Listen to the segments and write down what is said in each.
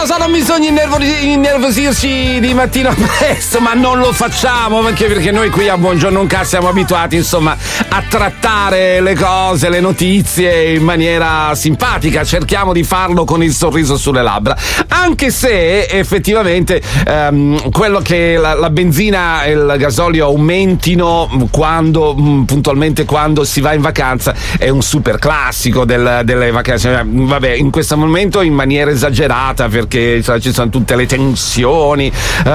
Non bisogna innervosirci di mattina presto, ma non lo facciamo anche perché noi qui a Buongiorno Unca siamo abituati insomma a trattare le cose, le notizie in maniera simpatica, cerchiamo di farlo con il sorriso sulle labbra, anche se effettivamente quello che la benzina e il gasolio aumentino quando puntualmente quando si va in vacanza è un super classico delle vacanze. Vabbè, in questo momento in maniera esagerata perché ci sono tutte le tensioni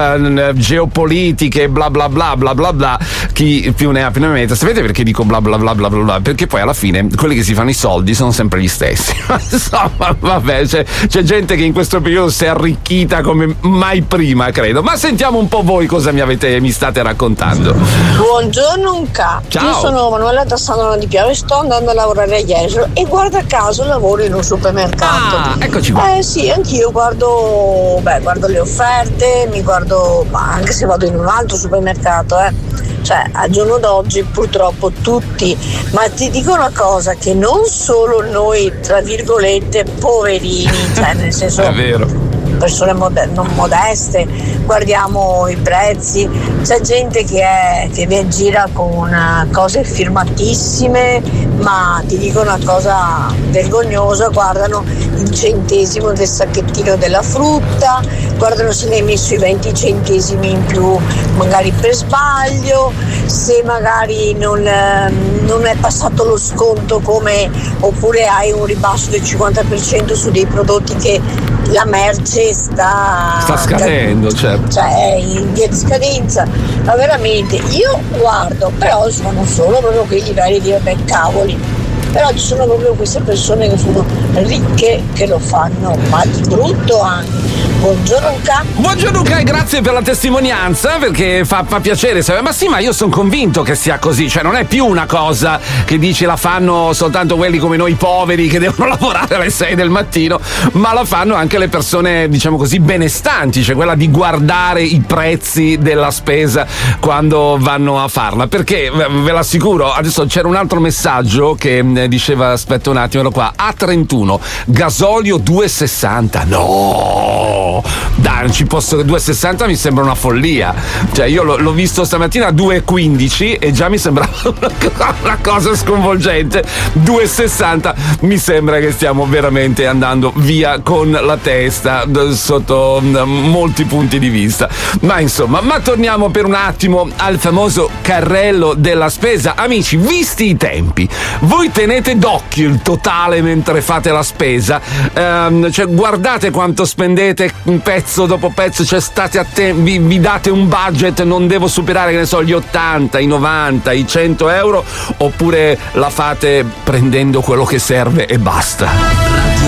geopolitiche, bla bla bla bla bla bla, chi più ne ha più ne metta. Sapete perché dico bla bla bla bla bla bla? Perché poi alla fine quelli che si fanno i soldi sono sempre gli stessi. Insomma, vabbè, c'è gente che in questo periodo si è arricchita come mai prima, credo. Ma sentiamo un po' voi cosa mi state raccontando. Buongiorno Unca. Ciao. Io sono Manuela da San di Piave, sto andando a lavorare a Jesolo e guarda caso lavoro in un supermercato. Ah, eccoci qua. Sì, anch'io guardo le offerte, mi guardo, ma anche se vado in un altro supermercato, cioè al giorno d'oggi purtroppo tutti, ma ti dico una cosa, che non solo noi tra virgolette poverini, cioè nel senso è vero, persone non modeste, guardiamo i prezzi, c'è gente che vi gira con cose firmatissime, ma ti dico una cosa vergognosa, guardano il centesimo del sacchettino della frutta, guardano se ne hai messo i 20 centesimi in più magari per sbaglio, se magari non è passato lo sconto oppure hai un ribasso del 50% su dei prodotti che la merce sta scadendo, certo. Cioè è in via di scadenza, ma veramente io guardo, però non sono proprio quei livelli di vabbè cavoli, però ci sono proprio queste persone che sono ricche che lo fanno, ma di brutto anche. Buongiorno Luca. Buongiorno Luca e grazie per la testimonianza, perché fa piacere, ma sì, ma io sono convinto che sia così, cioè non è più una cosa che dici la fanno soltanto quelli come noi poveri che devono lavorare alle 6 del mattino, ma la fanno anche le persone, diciamo così, benestanti, cioè quella di guardare i prezzi della spesa quando vanno a farla, perché ve l'assicuro, adesso c'era un altro messaggio che diceva, aspetta un attimo, qua, A31, gasolio 2,60, no! Dai, non ci posso, 2,60 mi sembra una follia, cioè io l'ho visto stamattina a 2,15 e già mi sembrava una cosa sconvolgente. 2,60 mi sembra che stiamo veramente andando via con la testa sotto molti punti di vista, ma insomma, ma torniamo per un attimo al famoso carrello della spesa. Amici, visti i tempi, voi tenete d'occhio il totale mentre fate la spesa, cioè guardate quanto spendete pezzo dopo pezzo, cioè state attenti, vi date un budget, non devo superare, che ne so, gli 80, i 90, i 100 euro, oppure la fate prendendo quello che serve e basta.